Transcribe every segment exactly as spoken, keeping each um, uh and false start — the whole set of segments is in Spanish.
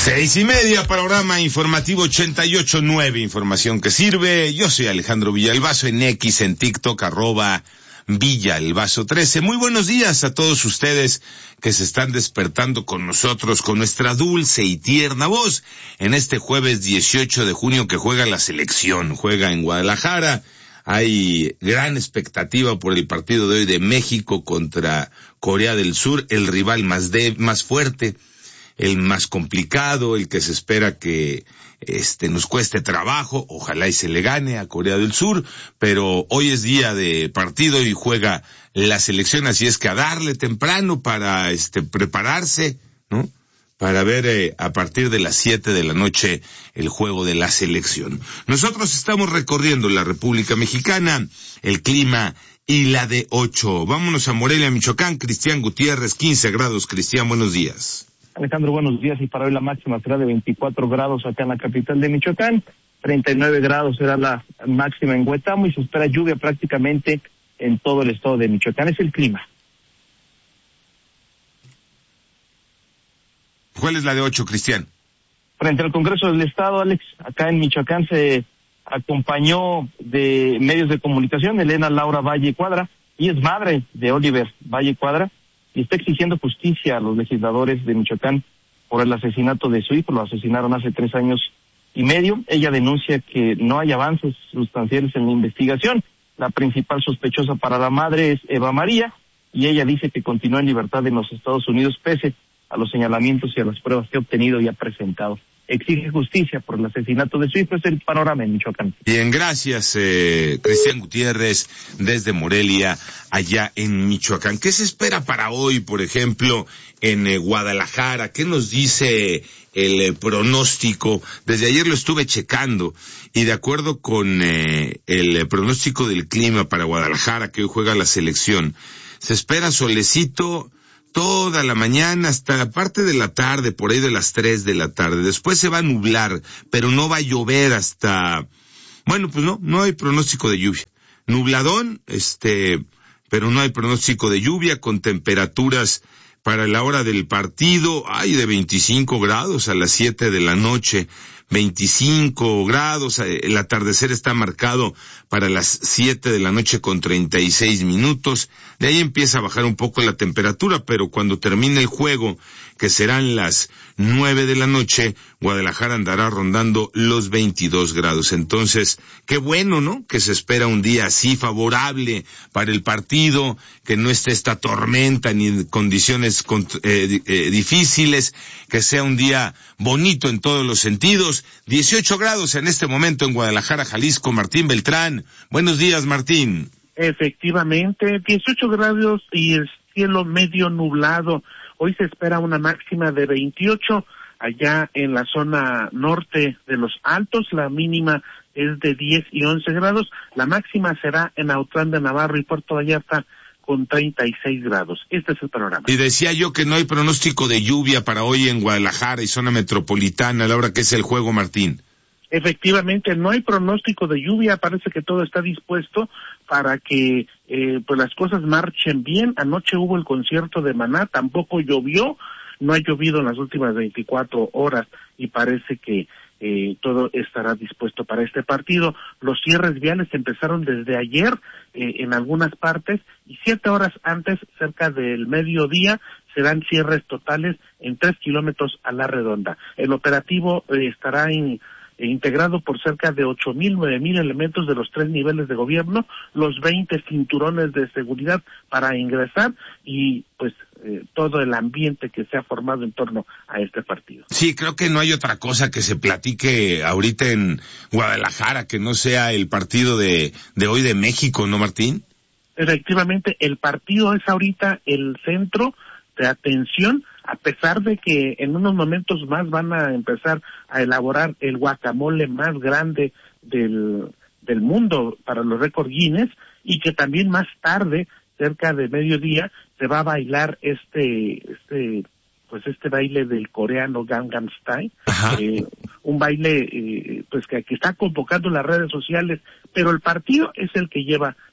Seis y media, panorama informativo ochenta y ocho nueve, información que sirve. Yo soy Alejandro Villalbazo, en X, en TikTok, arroba Villalbazo trece. Muy buenos días a todos ustedes que se están despertando con nosotros, con nuestra dulce y tierna voz, en este jueves dieciocho de junio que juega la selección, juega en Guadalajara. Hay gran expectativa por el partido de hoy de México contra Corea del Sur, el rival más de, más fuerte, el más complicado, el que se espera que este nos cueste trabajo. Ojalá y se le gane a Corea del Sur, pero hoy es día de partido y juega la selección, así es que a darle temprano para este prepararse, ¿no? Para ver eh, a partir de las siete de la noche el juego de la selección. Nosotros estamos recorriendo la República Mexicana, el clima y la de ocho. Vámonos a Morelia, Michoacán. Cristian Gutiérrez, quince grados. Cristian, buenos días. Alejandro, buenos días. Y para hoy la máxima será de veinticuatro grados acá en la capital de Michoacán, treinta y nueve grados será la máxima en Huetamo y se espera lluvia prácticamente en todo el estado de Michoacán. Es el clima. ¿Cuál es la de ocho, Cristian? Frente al Congreso del Estado, Alex, acá en Michoacán se acompañó de medios de comunicación Elena Laura Valle Cuadra, y es madre de Oliver Valle Cuadra, y está exigiendo justicia a los legisladores de Michoacán por el asesinato de su hijo. Lo asesinaron hace tres años y medio. Ella denuncia que no hay avances sustanciales en la investigación. La principal sospechosa para la madre es Eva María, y ella dice que continúa en libertad en los Estados Unidos pese a los señalamientos y a las pruebas que ha obtenido y ha presentado. Exige justicia por el asesinato de su hijo. Es el panorama en Michoacán. Bien, gracias, eh, Cristian Gutiérrez, desde Morelia, allá en Michoacán. ¿Qué se espera para hoy, por ejemplo, en eh, Guadalajara? ¿Qué nos dice el eh, pronóstico? Desde ayer lo estuve checando, y de acuerdo con eh, el eh, pronóstico del clima para Guadalajara, que hoy juega la selección, se espera solecito toda la mañana hasta la parte de la tarde, por ahí de las tres de la tarde. Después se va a nublar, pero no va a llover hasta, bueno, pues no, no hay pronóstico de lluvia. Nubladón, este, pero no hay pronóstico de lluvia, con temperaturas para la hora del partido, hay de veinticinco grados a las siete de la noche, veinticinco grados, el atardecer está marcado para las siete de la noche con treinta y seis minutos, de ahí empieza a bajar un poco la temperatura, pero cuando termine el juego, que serán las nueve de la noche, Guadalajara andará rondando los veintidós grados. Entonces, qué bueno, ¿no? Que se espera un día así favorable para el partido, que no esté esta tormenta ni condiciones eh, eh, difíciles, que sea un día bonito en todos los sentidos. dieciocho grados en este momento en Guadalajara, Jalisco. Martín Beltrán, buenos días, Martín. Efectivamente, dieciocho grados y el cielo medio nublado. Hoy se espera una máxima de veintiocho allá en la zona norte de los Altos. La mínima es de diez y once grados. La máxima será en Autlán de Navarro y Puerto Vallarta con treinta y seis grados. Este es el panorama. Y decía yo que no hay pronóstico de lluvia para hoy en Guadalajara y zona metropolitana a la hora que es el juego, Martín. Efectivamente, no hay pronóstico de lluvia, parece que todo está dispuesto para que eh, pues las cosas marchen bien. Anoche hubo el concierto de Maná, tampoco llovió, no ha llovido en las últimas veinticuatro horas y parece que eh, todo estará dispuesto para este partido. Los cierres viales empezaron desde ayer eh, en algunas partes y siete horas antes, cerca del mediodía, serán cierres totales en tres kilómetros a la redonda. El operativo eh, estará en integrado por cerca de ocho mil, nueve mil elementos de los tres niveles de gobierno, los veinte cinturones de seguridad para ingresar y pues eh, todo el ambiente que se ha formado en torno a este partido. Sí, creo que no hay otra cosa que se platique ahorita en Guadalajara que no sea el partido de, de hoy de México, ¿no, Martín? Efectivamente, el partido es ahorita el centro de atención, a pesar de que en unos momentos más van a empezar a elaborar el guacamole más grande del, del mundo para los récord Guinness, y que también más tarde, cerca de mediodía, se va a bailar este, este, pues este baile del coreano Gangnam Style, eh, un baile eh, pues que, que está convocando las redes sociales, pero el partido es el que lleva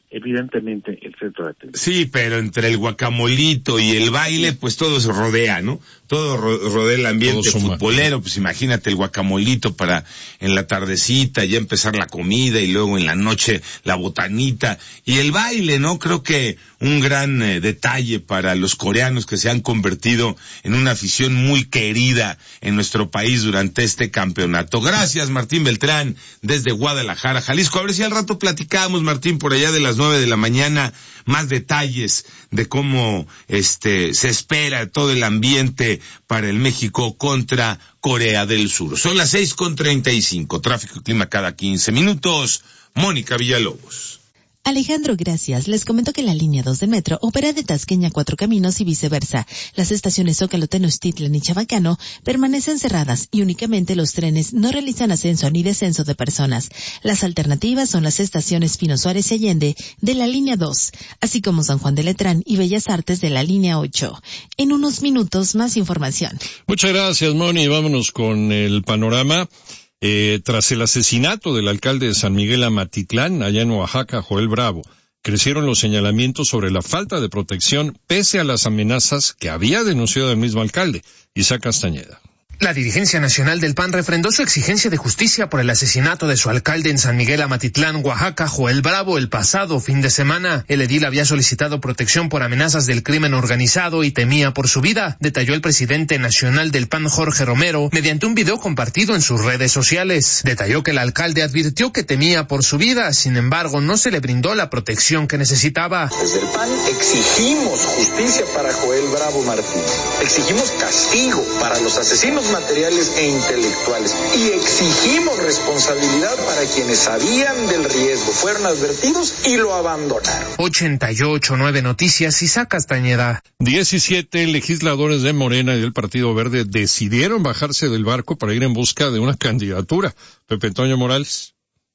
evidentemente el centro de atención. Sí, pero entre el guacamolito y el baile, pues todo se rodea, ¿no? Todo ro- rodea el ambiente futbolero, pues imagínate el guacamolito para en la tardecita ya empezar la comida y luego en la noche la botanita y el baile, ¿no? Creo que un gran eh, detalle para los coreanos que se han convertido en una afición muy querida en nuestro país durante este campeonato. Gracias, Martín Beltrán, desde Guadalajara, Jalisco. A ver si al rato platicamos, Martín, por allá de las nueve de la mañana, más detalles de cómo este se espera todo el ambiente para el México contra Corea del Sur. Son las seis con treinta y cinco, tráfico y clima cada quince minutos. Mónica Villalobos. Alejandro, gracias. Les comento que la línea dos de metro opera de Tasqueña a Cuatro Caminos y viceversa. Las estaciones Zócalo, Tenochtitlan y Chabacano permanecen cerradas y únicamente los trenes no realizan ascenso ni descenso de personas. Las alternativas son las estaciones Pino Suárez y Allende de la línea dos, así como San Juan de Letrán y Bellas Artes de la línea ocho. En unos minutos, más información. Muchas gracias, Moni. Vámonos con el panorama. Eh, tras el asesinato del alcalde de San Miguel Amatitlán, allá en Oaxaca, Joel Bravo, crecieron los señalamientos sobre la falta de protección pese a las amenazas que había denunciado el mismo alcalde, Isaac Castañeda. La dirigencia nacional del P A N refrendó su exigencia de justicia por el asesinato de su alcalde en San Miguel Amatitlán, Oaxaca, Joel Bravo, el pasado fin de semana. El edil había solicitado protección por amenazas del crimen organizado y temía por su vida, detalló el presidente nacional del P A N, Jorge Romero, mediante un video compartido en sus redes sociales. Detalló que el alcalde advirtió que temía por su vida, sin embargo, no se le brindó la protección que necesitaba. Desde el P A N exigimos justicia para Joel Bravo Martínez, exigimos castigo para los asesinos materiales e intelectuales y exigimos responsabilidad para quienes sabían del riesgo, fueron advertidos y lo abandonaron. ochenta y ocho punto nueve Noticias, Isaac Castañeda. diecisiete legisladores de Morena y del Partido Verde decidieron bajarse del barco para ir en busca de una candidatura. Pepe Toño Morales.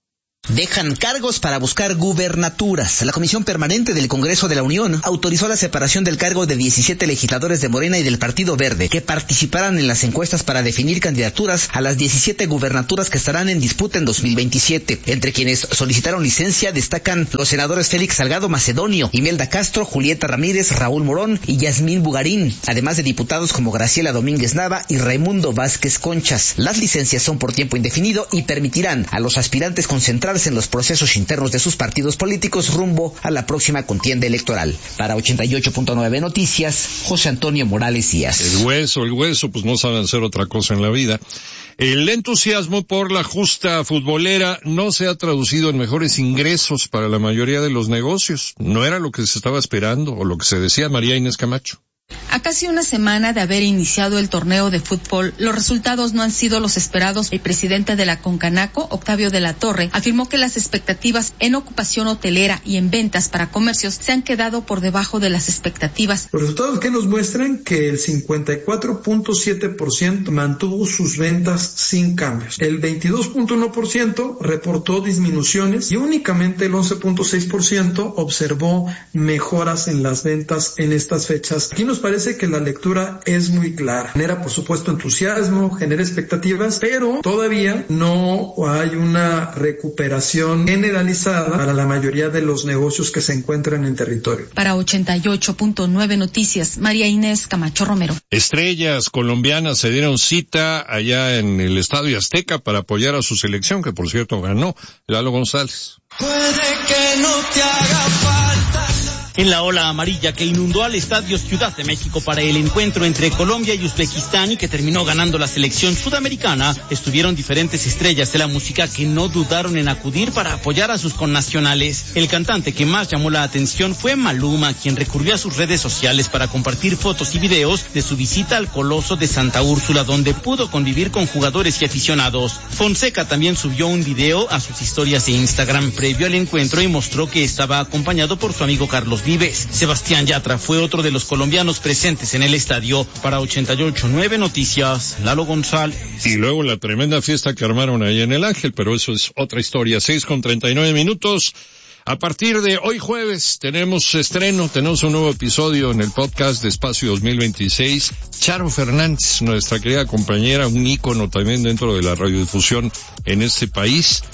Dejan cargos para buscar gubernaturas. La Comisión Permanente del Congreso de la Unión autorizó la separación del cargo de diecisiete legisladores de Morena y del Partido Verde que participarán en las encuestas para definir candidaturas a las diecisiete gubernaturas que estarán en disputa en dos mil veintisiete. Entre quienes solicitaron licencia destacan los senadores Félix Salgado Macedonio, Imelda Castro, Julieta Ramírez, Raúl Morón y Yasmín Bugarín, además de diputados como Graciela Domínguez Nava y Raimundo Vázquez Conchas. Las licencias son por tiempo indefinido y permitirán a los aspirantes concentrar en los procesos internos de sus partidos políticos rumbo a la próxima contienda electoral. Para ochenta y ocho punto nueve Noticias, José Antonio Morales Díaz. El hueso, el hueso, pues no saben hacer otra cosa en la vida. El entusiasmo por la justa futbolera no se ha traducido en mejores ingresos para la mayoría de los negocios. No era lo que se estaba esperando o lo que se decía. María Inés Camacho. A casi una semana de haber iniciado el torneo de fútbol, los resultados no han sido los esperados. El presidente de la Concanaco, Octavio de la Torre, afirmó que las expectativas en ocupación hotelera y en ventas para comercios se han quedado por debajo de las expectativas. Los resultados que nos muestran que el cincuenta y cuatro punto siete por ciento mantuvo sus ventas sin cambios. El veintidós punto uno por ciento reportó disminuciones y únicamente el once punto seis por ciento observó mejoras en las ventas en estas fechas. Aquí nos parece que la lectura es muy clara. Genera, por supuesto, entusiasmo, genera expectativas, pero todavía no hay una recuperación generalizada para la mayoría de los negocios que se encuentran en territorio. Para ochenta y ocho punto nueve Noticias, María Inés Camacho Romero. Estrellas colombianas se dieron cita allá en el Estadio Azteca para apoyar a su selección, que por cierto ganó Lalo González. Puede que no te haga falta. En la ola amarilla que inundó al Estadio Ciudad de México para el encuentro entre Colombia y Uzbekistán y que terminó ganando la selección sudamericana, estuvieron diferentes estrellas de la música que no dudaron en acudir para apoyar a sus connacionales. El cantante que más llamó la atención fue Maluma, quien recurrió a sus redes sociales para compartir fotos y videos de su visita al Coloso de Santa Úrsula, donde pudo convivir con jugadores y aficionados. Fonseca también subió un video a sus historias de Instagram previo al encuentro y mostró que estaba acompañado por su amigo Carlos Vives. Sebastián Yatra fue otro de los colombianos presentes en el estadio. Para ochenta y ocho punto nueve Noticias, Lalo González. Y luego la tremenda fiesta que armaron ahí en el Ángel, pero eso es otra historia. seis con treinta y nueve minutos. A partir de hoy jueves tenemos estreno, tenemos un nuevo episodio en el podcast de Espacio dos mil veintiséis. Charo Fernández, nuestra querida compañera, un ícono también dentro de la radiodifusión en este país.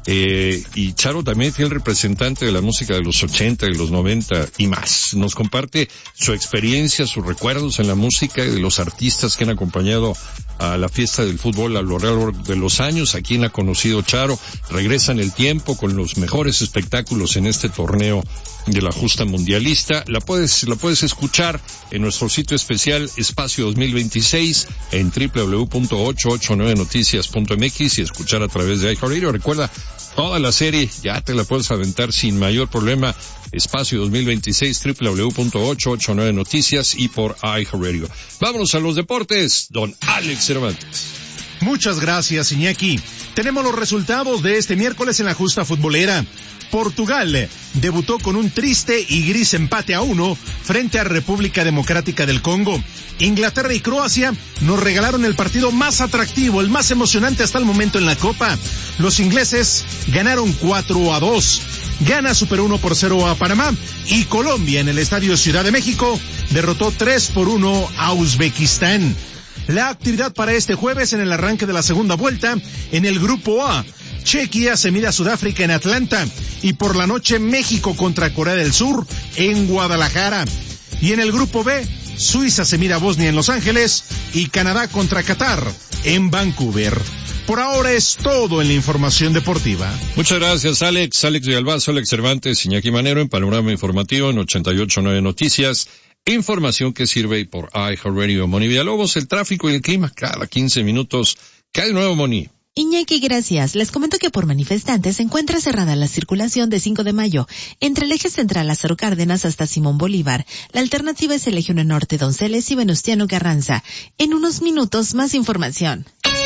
Eh, y Charo también es el representante de la música de los ochenta, de los noventa y más. Nos comparte su experiencia, sus recuerdos en la música y de los artistas que han acompañado a la fiesta del fútbol a lo largo de los años. ¿A quién ha conocido Charo? Regresa en el tiempo con los mejores espectáculos en este torneo de la justa mundialista. La puedes, la puedes escuchar en nuestro sitio especial Espacio dos mil veintiséis en doble u doble u doble u punto ochocientos ochenta y nueve noticias punto m x y escuchar a través de iHeartRadio. Recuerda, toda la serie ya te la puedes aventar sin mayor problema. Espacio dos mil veintiséis, doble u doble u doble u punto ochocientos ochenta y nueve noticias y por iHeartRadio. Vámonos a los deportes, don Alex Cervantes. Muchas gracias, Iñaki. Tenemos los resultados de este miércoles en la justa futbolera. Portugal debutó con un triste y gris empate a uno frente a República Democrática del Congo. Inglaterra y Croacia nos regalaron el partido más atractivo, el más emocionante hasta el momento en la Copa. Los ingleses ganaron cuatro a dos. Ghana superó uno por cero a Panamá y Colombia en el Estadio Ciudad de México derrotó tres por uno a Uzbekistán. La actividad para este jueves en el arranque de la segunda vuelta en el Grupo A. Chequia se mide a Sudáfrica en Atlanta y por la noche México contra Corea del Sur en Guadalajara. Y en el Grupo B, Suiza se mide a Bosnia en Los Ángeles y Canadá contra Qatar en Vancouver. Por ahora es todo en la información deportiva. Muchas gracias, Alex. Alex de Albazo, Alex Cervantes, Iñaki Manero en Panorama Informativo en ochenta y ocho punto nueve Noticias. Información que sirve por iHeartRadio. Moni Villalobos, el tráfico y el clima cada quince minutos. ¿Qué hay de nuevo, Moni? Iñaki, gracias. Les comento que por manifestantes se encuentra cerrada la circulación de cinco de mayo entre el eje central Lázaro Cárdenas hasta Simón Bolívar. La alternativa es el eje uno Norte Donceles y Venustiano Carranza. En unos minutos más información.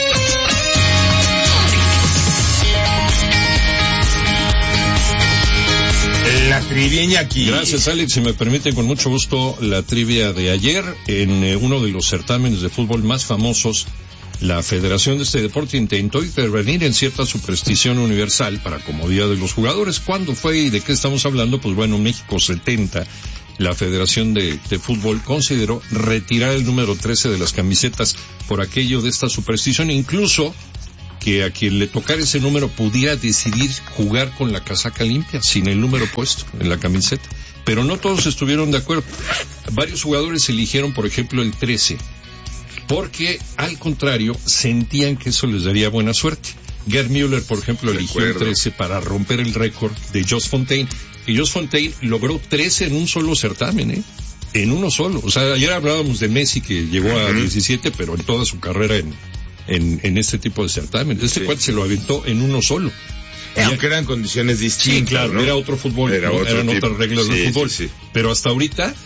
La trivia, Iñaki. Gracias, Alex. Si me permite, con mucho gusto, la trivia de ayer en eh, uno de los certámenes de fútbol más famosos. La Federación de este deporte intentó intervenir en cierta superstición universal para comodidad de los jugadores. ¿Cuándo fue y de qué estamos hablando? Pues bueno, México setenta, la Federación de, de Fútbol consideró retirar el número trece de las camisetas por aquello de esta superstición, incluso que a quien le tocara ese número pudiera decidir jugar con la casaca limpia, sin el número puesto en la camiseta. Pero no todos estuvieron de acuerdo. Varios jugadores eligieron, por ejemplo, el trece. Porque, al contrario, sentían que eso les daría buena suerte. Gerd Müller, por ejemplo, eligió el trece para romper el récord de Jos Fontaine. Y Jos Fontaine logró trece en un solo certamen, ¿eh? En uno solo. O sea, ayer hablábamos de Messi, que llegó a diecisiete, pero en toda su carrera en, en, en este tipo de certamen. Este sí. Cuate se lo aventó en uno solo. Eh, aunque eran condiciones distintas. Sí, claro, ¿no? era otro fútbol, era ¿no? otro Eran tipo. otras reglas sí, del fútbol. Sí, sí. Pero hasta ahorita